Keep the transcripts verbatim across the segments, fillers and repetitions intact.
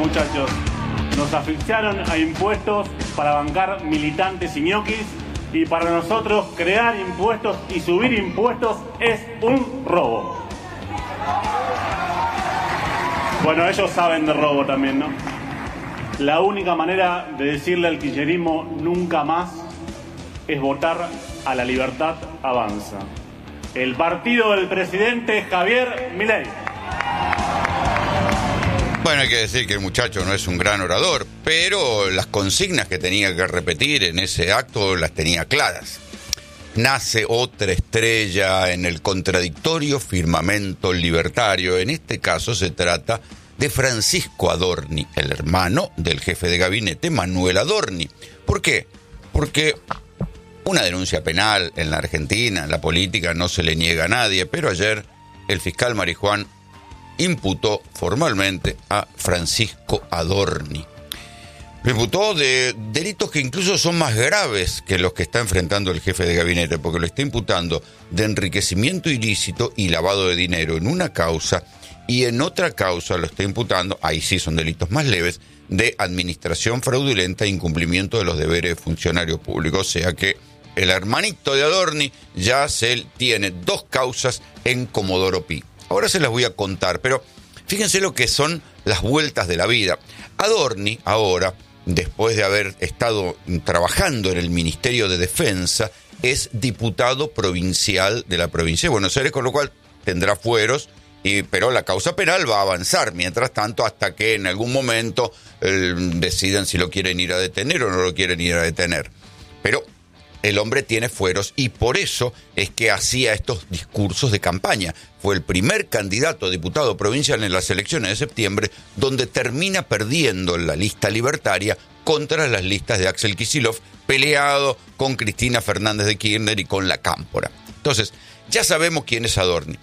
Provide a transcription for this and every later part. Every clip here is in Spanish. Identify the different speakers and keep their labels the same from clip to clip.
Speaker 1: muchachos. Nos asfixiaron a impuestos para bancar militantes y ñoquis, y para nosotros crear impuestos y subir impuestos es un robo. Bueno, ellos saben de robo también, ¿no? La única manera de decirle al kirchnerismo nunca más es votar a La Libertad Avanza, el partido del presidente Javier Milei.
Speaker 2: Bueno, hay que decir que el muchacho no es un gran orador, pero las consignas que tenía que repetir en ese acto las tenía claras. Nace otra estrella en el contradictorio firmamento libertario. En este caso se trata de Francisco Adorni, el hermano del jefe de gabinete Manuel Adorni. ¿Por qué? Porque una denuncia penal en la Argentina, en la política, no se le niega a nadie, pero ayer el fiscal Marijuán imputó formalmente a Francisco Adorni. Lo imputó de delitos que incluso son más graves que los que está enfrentando el jefe de gabinete, porque lo está imputando de enriquecimiento ilícito y lavado de dinero en una causa, y en otra causa lo está imputando, ahí sí son delitos más leves, de administración fraudulenta e incumplimiento de los deberes de funcionario público. O sea que el hermanito de Adorni ya se tiene dos causas en Comodoro Pi. Ahora se las voy a contar, pero fíjense lo que son las vueltas de la vida. Adorni ahora, después de haber estado trabajando en el Ministerio de Defensa, es diputado provincial de la provincia de Buenos Aires, con lo cual tendrá fueros, y, pero la causa penal va a avanzar, mientras tanto, hasta que en algún momento eh, decidan si lo quieren ir a detener o no lo quieren ir a detener. Pero el hombre tiene fueros y por eso es que hacía estos discursos de campaña. Fue el primer candidato a diputado provincial en las elecciones de septiembre, donde termina perdiendo la lista libertaria contra las listas de Axel Kicillof, peleado con Cristina Fernández de Kirchner y con la Cámpora. Entonces, ya sabemos quién es Adorni.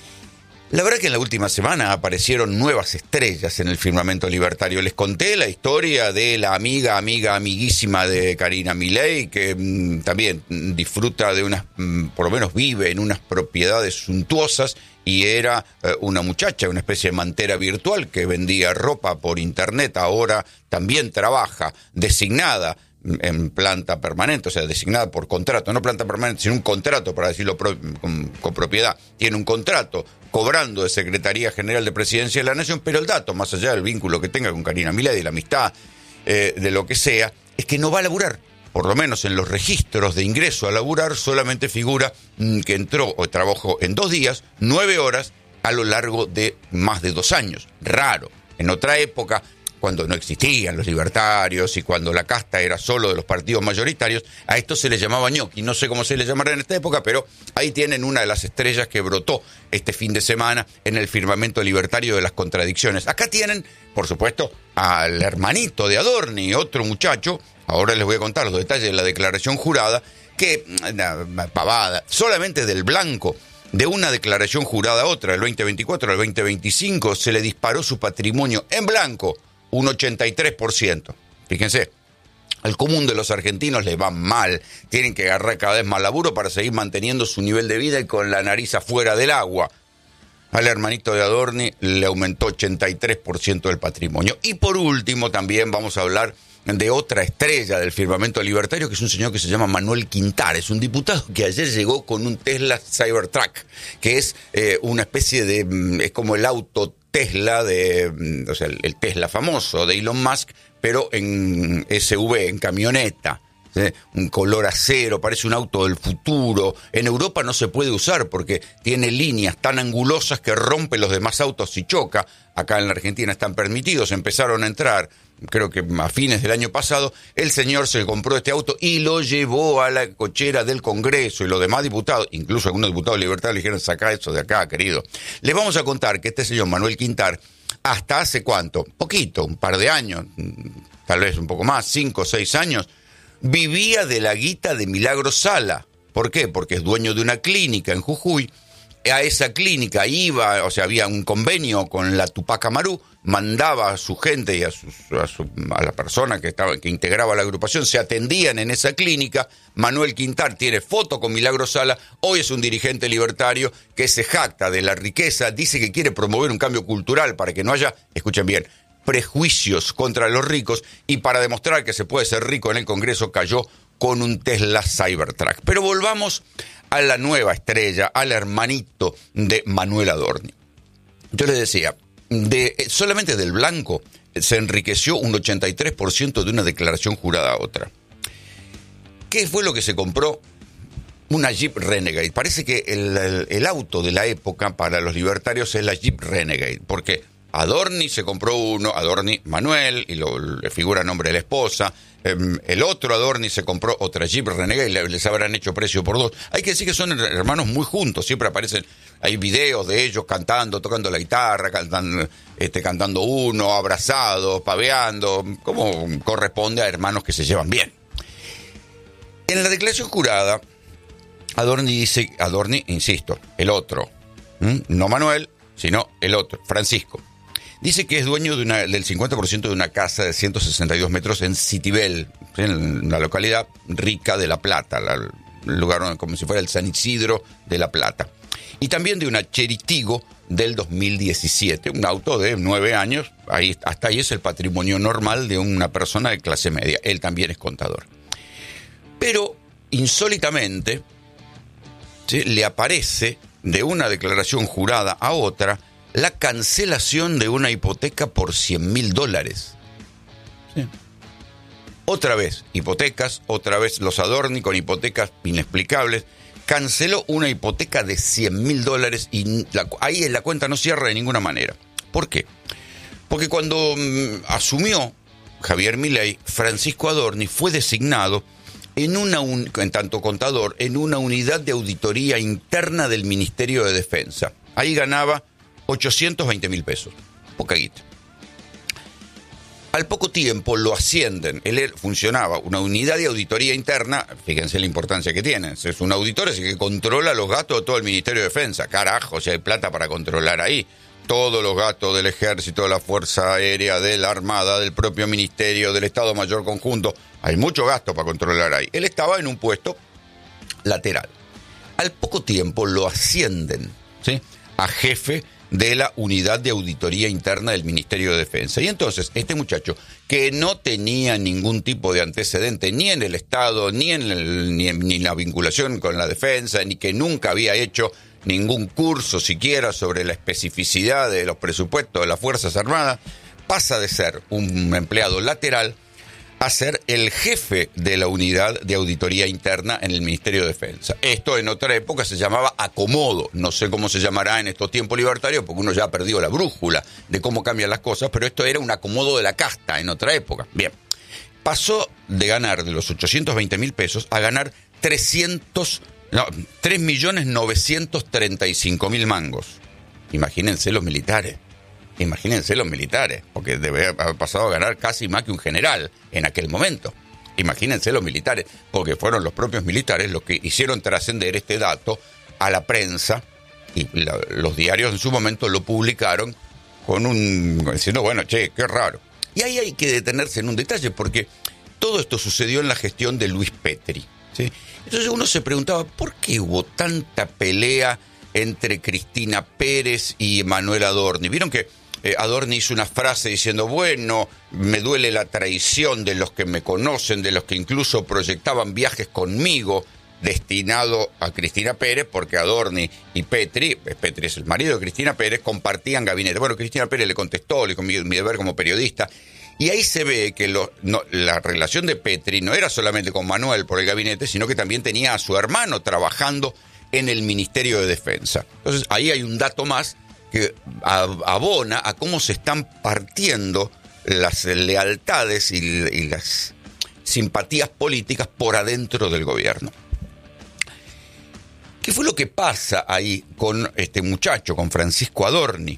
Speaker 2: La verdad que en la última semana aparecieron nuevas estrellas en el firmamento libertario. Les conté la historia de la amiga, amiga, amiguísima de Karina Milei, que mmm, también disfruta de unas, mmm, por lo menos vive en unas propiedades suntuosas, y era eh, una muchacha, una especie de mantera virtual que vendía ropa por internet. Ahora también trabaja designada en planta permanente, o sea, designada por contrato, no planta permanente, sino un contrato, para decirlo pro, con, con propiedad. Tiene un contrato cobrando de Secretaría General de Presidencia de la Nación, pero el dato, más allá del vínculo que tenga con Karina Milei, de la amistad, eh, de lo que sea, es que no va a laburar. Por lo menos en los registros de ingreso a laburar solamente figura mmm, que entró o trabajó en dos días, nueve horas, a lo largo de más de dos años. Raro. En otra época, cuando no existían los libertarios y cuando la casta era solo de los partidos mayoritarios, a esto se les llamaba ñoqui. No sé cómo se les llamará en esta época, pero ahí tienen una de las estrellas que brotó este fin de semana en el firmamento libertario de las contradicciones. Acá tienen, por supuesto, al hermanito de Adorni, otro muchacho. Ahora les voy a contar los detalles de la declaración jurada, que, una pavada, solamente del blanco de una declaración jurada a otra, del veinte veinticuatro al veinte veinticinco, se le disparó su patrimonio en blanco un ochenta y tres por ciento. Fíjense, al común de los argentinos les va mal, tienen que agarrar cada vez más laburo para seguir manteniendo su nivel de vida y con la nariz afuera del agua. Al hermanito de Adorni le aumentó ochenta y tres por ciento del patrimonio. Y por último también vamos a hablar de otra estrella del firmamento libertario, que es un señor que se llama Manuel Quintar. Es un diputado que ayer llegó con un Tesla Cybertruck, que es eh, una especie de, es como el auto Tesla de, o sea, el Tesla famoso de Elon Musk, pero en S U V, en camioneta. ¿Sí? Un color acero, parece un auto del futuro. En Europa no se puede usar porque tiene líneas tan angulosas que rompe los demás autos si choca. Acá en la Argentina están permitidos, empezaron a entrar, creo que a fines del año pasado. El señor se compró este auto y lo llevó a la cochera del Congreso, y los demás diputados, incluso algunos diputados de Libertad, le dijeron: sacá eso de acá, querido. Les vamos a contar que este señor Manuel Quintar, hasta hace cuánto, poquito, un par de años, tal vez un poco más, cinco o seis años, vivía de la guita de Milagro Sala. ¿Por qué? Porque es dueño de una clínica en Jujuy. A esa clínica iba, o sea, había un convenio con la Tupac Amaru, mandaba a su gente y a, sus, a, su, a la persona que, estaba, que integraba la agrupación, se atendían en esa clínica. Manuel Quintar tiene foto con Milagro Sala, hoy es un dirigente libertario que se jacta de la riqueza, dice que quiere promover un cambio cultural para que no haya, escuchen bien, prejuicios contra los ricos y para demostrar que se puede ser rico en el Congreso cayó con un Tesla Cybertruck. Pero volvamos a la nueva estrella, al hermanito de Manuel Adorni. Yo les decía, de, solamente del blanco se enriqueció un ochenta y tres por ciento de una declaración jurada a otra. ¿Qué fue lo que se compró? Una Jeep Renegade. Parece que el, el, el auto de la época para los libertarios es la Jeep Renegade, porque Adorni se compró uno, Adorni Manuel, y lo, le figura nombre de la esposa. Eh, el otro Adorni se compró otra Jeep Renegade y les habrán hecho precio por dos. Hay que decir que son hermanos muy juntos, siempre aparecen, hay videos de ellos cantando, tocando la guitarra, cantan, este, cantando uno, abrazados, paveando, como corresponde a hermanos que se llevan bien. En la declaración jurada, Adorni dice, Adorni, insisto, el otro, ¿m? no Manuel, sino el otro, Francisco. Dice que es dueño de una, del cincuenta por ciento de una casa de ciento sesenta y dos metros en Citibel, en una localidad rica de La Plata, la, el lugar como si fuera el San Isidro de La Plata. Y también de una Cheritigo del dos mil diecisiete, un auto de nueve años, ahí, hasta ahí es el patrimonio normal de una persona de clase media. Él también es contador. Pero, insólitamente, ¿sí?, le aparece de una declaración jurada a otra la cancelación de una hipoteca por cien mil dólares. Sí. Otra vez hipotecas, otra vez los Adorni con hipotecas inexplicables. Canceló una hipoteca de cien mil dólares y la, ahí la cuenta no cierra de ninguna manera. ¿Por qué? Porque cuando mm, asumió Javier Milei, Francisco Adorni fue designado en, una un, en tanto contador en una unidad de auditoría interna del Ministerio de Defensa. Ahí ganaba ochocientos veinte mil pesos, poca guita. Al poco tiempo lo ascienden, él funcionaba una unidad de auditoría interna, fíjense la importancia que tiene, es un auditor así que controla los gastos de todo el Ministerio de Defensa, carajo, si hay plata para controlar ahí, todos los gastos del Ejército, de la Fuerza Aérea, de la Armada, del propio Ministerio, del Estado Mayor Conjunto, hay mucho gasto para controlar ahí. Él estaba en un puesto lateral. Al poco tiempo lo ascienden, ¿sí?, a jefe de la unidad de auditoría interna del Ministerio de Defensa. Y entonces, este muchacho, que no tenía ningún tipo de antecedente, ni en el Estado, ni en, el, ni en ni la vinculación con la defensa, ni que nunca había hecho ningún curso siquiera sobre la especificidad de los presupuestos de las Fuerzas Armadas, pasa de ser un empleado lateral a ser el jefe de la unidad de auditoría interna en el Ministerio de Defensa. Esto en otra época se llamaba acomodo. No sé cómo se llamará en estos tiempos libertarios, porque uno ya ha perdido la brújula de cómo cambian las cosas, pero esto era un acomodo de la casta en otra época. Bien, pasó de ganar de los ochocientos veinte mil pesos a ganar trescientos, no, tres millones novecientos treinta y cinco mil mangos. Imagínense los militares. Imagínense los militares, porque debe haber pasado a ganar casi más que un general en aquel momento. Imagínense los militares, porque fueron los propios militares los que hicieron trascender este dato a la prensa y la, los diarios en su momento lo publicaron con un diciendo, bueno, che, qué raro. Y ahí hay que detenerse en un detalle, porque todo esto sucedió en la gestión de Luis Petri, ¿sí? Entonces uno se preguntaba, ¿por qué hubo tanta pelea entre Cristina Pérez y Manuel Adorni? Vieron que Eh, Adorni hizo una frase diciendo, bueno, me duele la traición de los que me conocen, de los que incluso proyectaban viajes conmigo, destinado a Cristina Pérez, porque Adorni y Petri, Petri es el marido de Cristina Pérez, compartían gabinete. Bueno, Cristina Pérez le contestó, le dijo mi, mi deber como periodista, y ahí se ve que lo, no, la relación de Petri no era solamente con Manuel por el gabinete, sino que también tenía a su hermano trabajando en el Ministerio de Defensa. Entonces, ahí hay un dato más que abona a cómo se están partiendo las lealtades y, y las simpatías políticas por adentro del gobierno. ¿Qué fue lo que pasa ahí con este muchacho, con Francisco Adorni?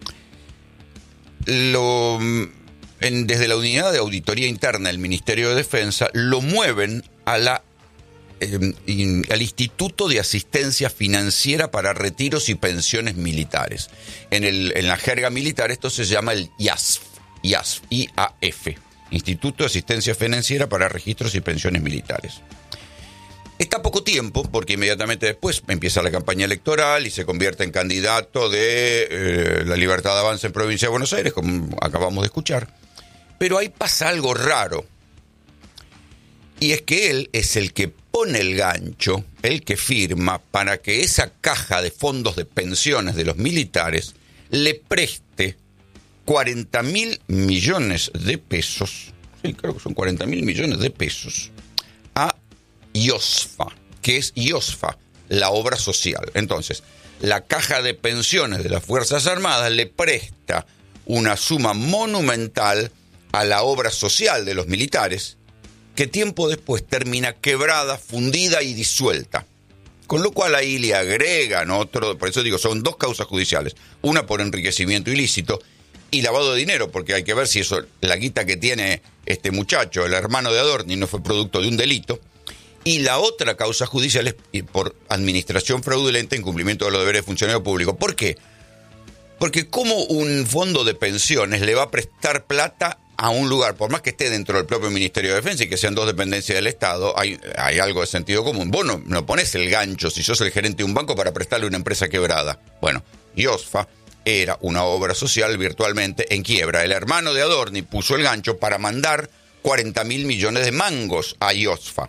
Speaker 2: Lo, en, desde la unidad de auditoría interna del Ministerio de Defensa lo mueven a la Eh, al Instituto de Asistencia Financiera para Retiros y Pensiones Militares. En, el, en la jerga militar esto se llama el I A S F, I A S F, I A F, Instituto de Asistencia Financiera para Registros y Pensiones Militares. Está poco tiempo, porque inmediatamente después empieza la campaña electoral y se convierte en candidato de eh, la Libertad Avanza en Provincia de Buenos Aires, como acabamos de escuchar. Pero ahí pasa algo raro. Y es que él es el que pone el gancho, el que firma para que esa caja de fondos de pensiones de los militares le preste cuarenta mil millones de pesos, sí, creo que son cuarenta mil millones de pesos, a IOSFA, que es IOSFA, la obra social. Entonces, la caja de pensiones de las Fuerzas Armadas le presta una suma monumental a la obra social de los militares, que tiempo después termina quebrada, fundida y disuelta. Con lo cual ahí le agregan otro, por eso digo, son dos causas judiciales, una por enriquecimiento ilícito y lavado de dinero, porque hay que ver si eso, la guita que tiene este muchacho, el hermano de Adorni, no fue producto de un delito, y la otra causa judicial es por administración fraudulenta, incumplimiento de los deberes de funcionario público. ¿Por qué? Porque ¿cómo un fondo de pensiones le va a prestar plata a un lugar, por más que esté dentro del propio Ministerio de Defensa y que sean dos dependencias del Estado? Hay, hay algo de sentido común. Vos no, no pones el gancho si sos el gerente de un banco para prestarle a una empresa quebrada. Bueno, IOSFA era una obra social virtualmente en quiebra. El hermano de Adorni puso el gancho para mandar cuarenta mil millones de mangos a IOSFA.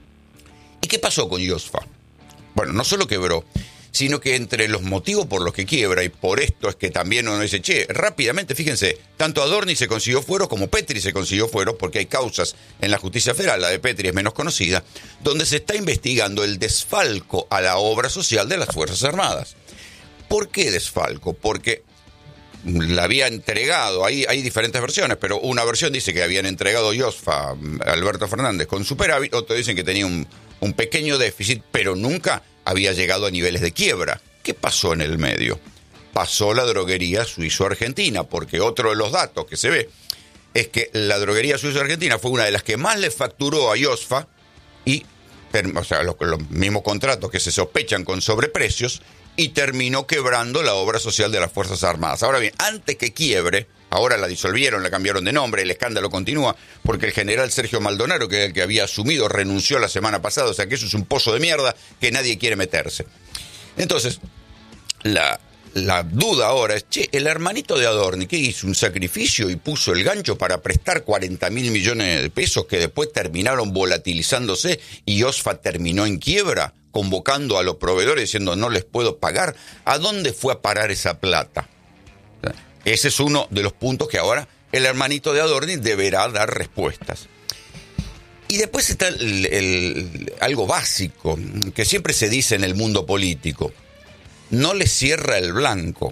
Speaker 2: ¿Y qué pasó con IOSFA? Bueno, no solo quebró, sino que entre los motivos por los que quiebra, y por esto es que también uno dice, che, rápidamente, fíjense, tanto Adorni se consiguió fueros como Petri se consiguió fueros, porque hay causas en la justicia federal, la de Petri es menos conocida, donde se está investigando el desfalco a la obra social de las Fuerzas Armadas. ¿Por qué desfalco? Porque la había entregado, hay, hay diferentes versiones, pero una versión dice que habían entregado IOSFA a Alberto Fernández con superávit, otros dicen que tenía un, un pequeño déficit, pero nunca había llegado a niveles de quiebra. ¿Qué pasó en el medio? Pasó la droguería suizo-argentina, porque otro de los datos que se ve es que la droguería suizo-argentina fue una de las que más le facturó a IOSFA, y, o sea, los, los mismos contratos que se sospechan con sobreprecios, y terminó quebrando la obra social de las Fuerzas Armadas. Ahora bien, antes que quiebre, ahora la disolvieron, la cambiaron de nombre, el escándalo continúa, porque el general Sergio Maldonado, que era el que había asumido, renunció la semana pasada, o sea que eso es un pozo de mierda que nadie quiere meterse. Entonces, la, la duda ahora es, che, el hermanito de Adorni, que hizo un sacrificio y puso el gancho para prestar cuarenta mil millones de pesos que después terminaron volatilizándose y IOSFA terminó en quiebra, convocando a los proveedores diciendo no les puedo pagar. ¿A dónde fue a parar esa plata? Ese es uno de los puntos que ahora el hermanito de Adorni deberá dar respuestas. Y después está el, el, algo básico que siempre se dice en el mundo político. No le cierra el blanco.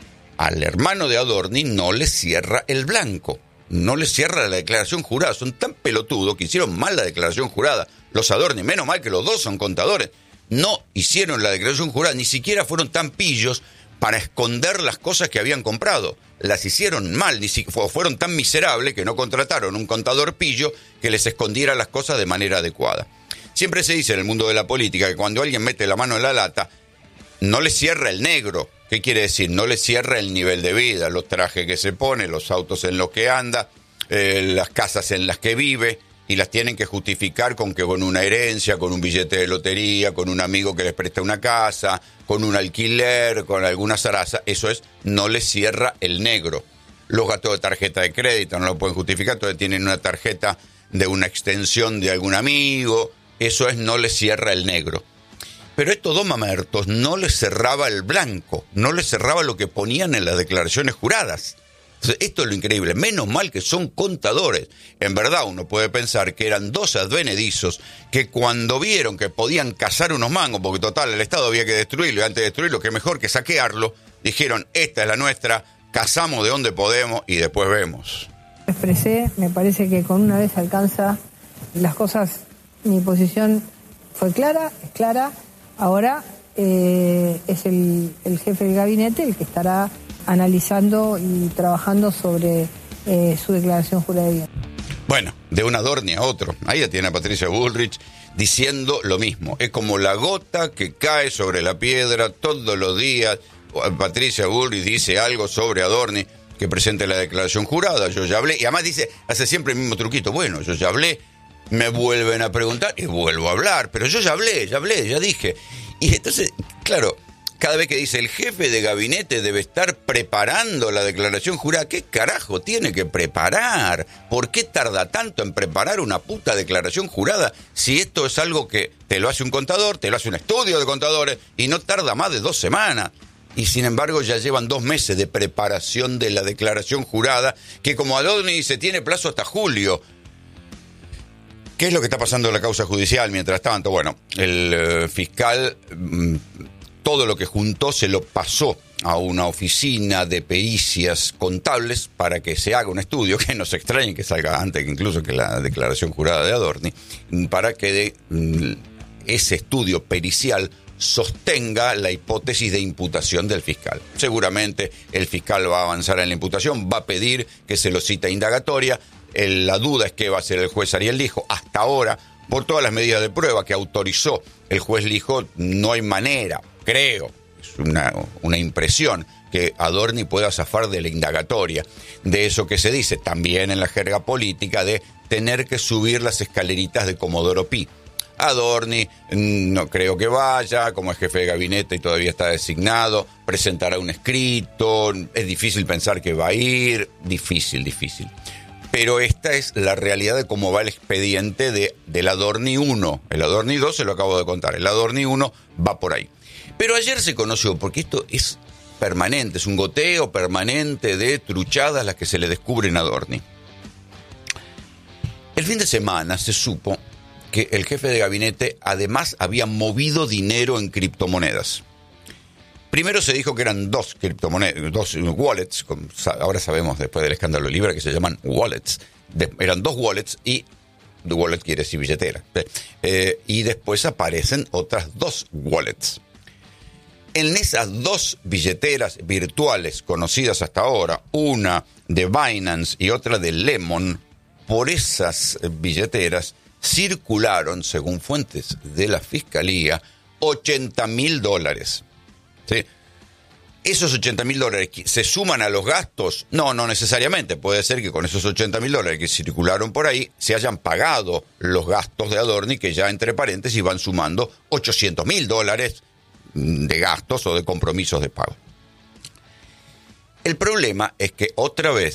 Speaker 2: Al hermano de Adorni no le cierra el blanco. No le cierra la declaración jurada. Son tan pelotudos que hicieron mal la declaración jurada. Los Adorni, menos mal que los dos son contadores, no hicieron la declaración jurada, ni siquiera fueron tan pillos para esconder las cosas que habían comprado. Las hicieron mal, ni si, fueron tan miserables que no contrataron un contador pillo que les escondiera las cosas de manera adecuada. Siempre se dice en el mundo de la política que cuando alguien mete la mano en la lata, no le cierra el negro. ¿Qué quiere decir? No le cierra el nivel de vida, los trajes que se pone, los autos en los que anda, eh, las casas en las que vive, y las tienen que justificar con que con una herencia, con un billete de lotería, con un amigo que les presta una casa, con un alquiler, con alguna zaraza. Eso es, no les cierra el negro. Los gastos de tarjeta de crédito no lo pueden justificar, entonces tienen una tarjeta de una extensión de algún amigo. Eso es, no les cierra el negro. Pero estos dos mamertos no les cerraba el blanco, no les cerraba lo que ponían en las declaraciones juradas. Entonces, esto es lo increíble. Menos mal que son contadores. En verdad, uno puede pensar que eran dos advenedizos que cuando vieron que podían cazar unos mangos, porque total, el Estado había que destruirlo, y antes de destruirlo, que mejor que saquearlo, dijeron, esta es la nuestra, cazamos de donde podemos y después vemos.
Speaker 3: Expresé, me parece que con una vez alcanza las cosas, mi posición fue clara, es clara. Ahora eh, es el, el jefe del gabinete el que estará analizando y trabajando sobre eh, su declaración jurada.
Speaker 2: Bueno, de un Adorni a otro. Ahí ya tiene a Patricia Bullrich diciendo lo mismo. Es como la gota que cae sobre la piedra todos los días. Patricia Bullrich dice algo sobre Adorni, que presente la declaración jurada. Yo ya hablé, y además dice, hace siempre el mismo truquito. Bueno, yo ya hablé Me vuelven a preguntar y vuelvo a hablar, pero yo ya hablé, ya hablé, ya dije. Y entonces, claro, cada vez que dice el jefe de gabinete debe estar preparando la declaración jurada, ¿qué carajo tiene que preparar? ¿Por qué tarda tanto en preparar una puta declaración jurada si esto es algo que te lo hace un contador, te lo hace un estudio de contadores y no tarda más de dos semanas? Y sin embargo ya llevan dos meses de preparación de la declaración jurada, que como Adorni dice, tiene plazo hasta julio. ¿Qué es lo que está pasando en la causa judicial mientras tanto? Bueno, el eh, fiscal mmm, todo lo que juntó se lo pasó a una oficina de pericias contables para que se haga un estudio, que no se extrañe que salga antes que incluso que la declaración jurada de Adorni, para que de, mmm, ese estudio pericial sostenga la hipótesis de imputación del fiscal. Seguramente el fiscal va a avanzar en la imputación, va a pedir que se lo cite a indagatoria. El, la duda es qué va a hacer el juez Ariel Lijo. Hasta ahora, por todas las medidas de prueba que autorizó el juez Lijo, no hay manera, creo, es una, una impresión, que Adorni pueda zafar de la indagatoria. De eso que se dice también en la jerga política de tener que subir las escaleritas de Comodoro Pi. Adorni no creo que vaya, como es jefe de gabinete y todavía está designado, presentará un escrito, es difícil pensar que va a ir, difícil, difícil. Pero esta es la realidad de cómo va el expediente de, del Adorni uno. El Adorni dos se lo acabo de contar, el Adorni uno va por ahí. Pero ayer se conoció, porque esto es permanente, es un goteo permanente de truchadas las que se le descubren a Adorni. El fin de semana se supo que el jefe de gabinete además había movido dinero en criptomonedas. Primero se dijo que eran dos criptomonedas, dos wallets, ahora sabemos después del escándalo Libra que se llaman wallets, de, eran dos wallets y the wallet quiere decir billetera, eh, y después aparecen otras dos wallets. En esas dos billeteras virtuales conocidas hasta ahora, una de Binance y otra de Lemon, por esas billeteras circularon, según fuentes de la Fiscalía, ochenta mil dólares. ¿Sí? ¿Esos ochenta mil dólares se suman a los gastos? No, no necesariamente. Puede ser que con esos ochenta mil dólares que circularon por ahí se hayan pagado los gastos de Adorni, que ya entre paréntesis van sumando ochocientos mil dólares de gastos o de compromisos de pago. El problema es que otra vez